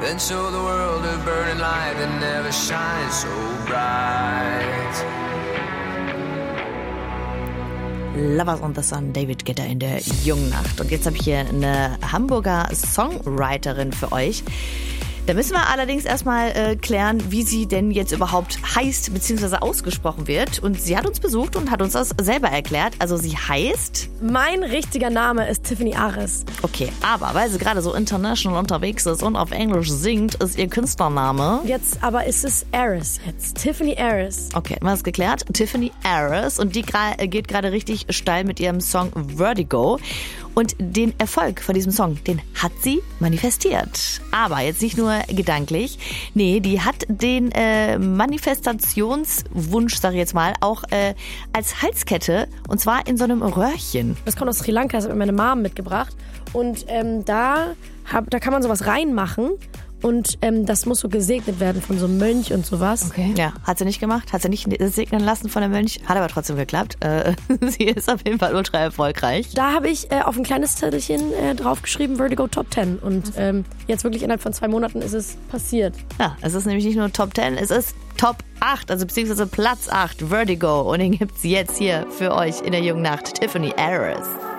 then show the world a burning light that never shines so bright. Lovers on the Sun, David Guetta in der jungen Nacht. Und jetzt habe ich hier eine Hamburger Songwriterin für euch. Da müssen wir allerdings erstmal klären, wie sie denn jetzt überhaupt heißt bzw. ausgesprochen wird. Und sie hat uns besucht und hat uns das selber erklärt. Also sie heißt... Mein richtiger Name ist Tiffany Aris. Okay, aber weil sie gerade so international unterwegs ist und auf Englisch singt, ist ihr Künstlername... Jetzt aber ist es Aris jetzt. Tiffany Aris. Okay, haben wir das geklärt? Tiffany Aris. Und die geht gerade richtig steil mit ihrem Song Vertigo. Und den Erfolg von diesem Song, den hat sie manifestiert. Aber jetzt nicht nur gedanklich. Nee, die hat den Manifestationswunsch, sag ich jetzt mal, auch als Halskette. Und zwar in so einem Röhrchen. Das kommt aus Sri Lanka, das hat mir meine Mom mitgebracht. Und da kann man sowas reinmachen. Und das muss so gesegnet werden von so einem Mönch und sowas. Okay. Ja, hat sie nicht gemacht. Hat sie nicht segnen lassen von dem Mönch. Hat aber trotzdem geklappt. Sie ist auf jeden Fall ultra erfolgreich. Da habe ich auf ein kleines Zettelchen draufgeschrieben, Vertigo Top 10. Und jetzt wirklich innerhalb von 2 Monaten ist es passiert. Ja, es ist nämlich nicht nur Top 10, es ist Top 8, also beziehungsweise Platz 8, Vertigo. Und den gibt's jetzt hier für euch in der jungen Nacht. Tiffany Aris.